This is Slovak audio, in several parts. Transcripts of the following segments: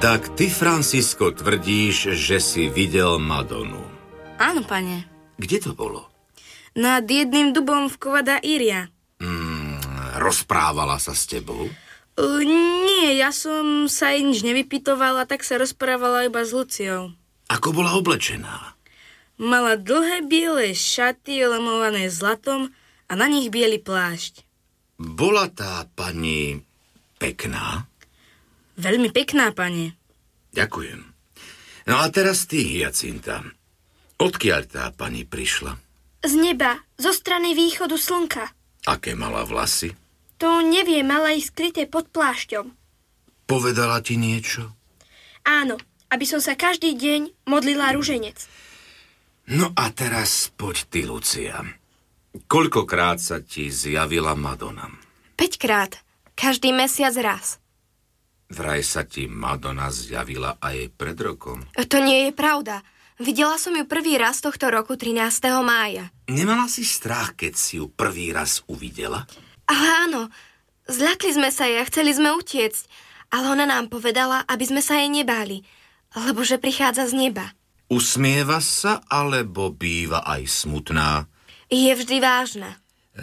Tak ty, Francisco, tvrdíš, že si videl Madonu. Áno, pane. Kde to bolo? Nad jedným dubom v Cova da Iria. Rozprávala sa s tebou? Nie, ja som sa jej nič nevypytovala, tak sa rozprávala iba s Luciou. Ako bola oblečená? Mala dlhé biele šaty, lemované zlatom a na nich biely plášť. Bola tá pani pekná? Veľmi pekná, pane. Ďakujem. No a teraz ty, Hyacinta. Odkiaľ tá pani prišla? Z neba, zo strany východu slnka. Aké mala vlasy? To neviem, mala ich skryté pod plášťom. Povedala ti niečo? Áno, aby som sa každý deň modlila ruženec. No a teraz poď ty, Lucia. Koľkokrát sa ti zjavila Madonna? 5-krát. Každý mesiac raz. Vraj sa ti Madonna zjavila aj pred rokom. To nie je pravda. Videla som ju prvý raz tohto roku 13. mája. Nemala si strach, keď si ju prvý raz uvidela? Ale áno, zľakli sme sa jej a chceli sme utiecť, ale ona nám povedala, aby sme sa jej nebáli, lebo že prichádza z neba. Usmieva sa, alebo býva aj smutná? Je vždy vážna.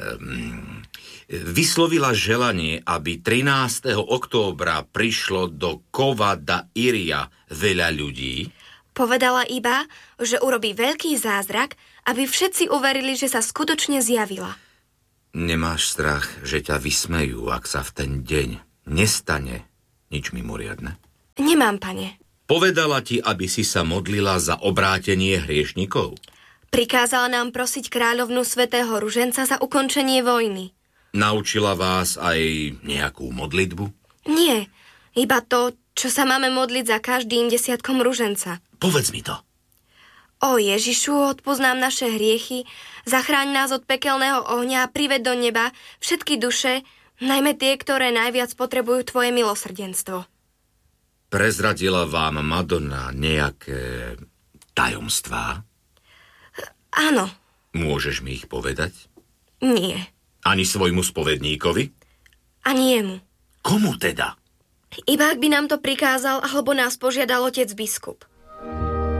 Vyslovila želanie, aby 13. októbra prišlo do Cova da Iria veľa ľudí? Povedala iba, že urobí veľký zázrak, aby všetci uverili, že sa skutočne zjavila. Nemáš strach, že ťa vysmejú, ak sa v ten deň nestane nič mimoriadne? Nemám, pane. Povedala ti, aby si sa modlila za obrátenie hriešnikov? Prikázala nám prosiť kráľovnu svätého Ruženca za ukončenie vojny. Naučila vás aj nejakú modlitbu? Nie, iba to, čo sa máme modliť za každým 10 ruženca. Povedz mi to. O Ježišu, odpusť nám naše hriechy, zachráň nás od pekelného ohňa a prived do neba všetky duše, najmä tie, ktoré najviac potrebujú tvoje milosrdenstvo. Prezradila vám Madonna nejaké tajomstvá? Áno. Môžeš mi ich povedať? Nie. Ani svojmu spovedníkovi? Ani jemu. Komu teda? Iba ak by nám to prikázal, alebo nás požiadal otec biskup.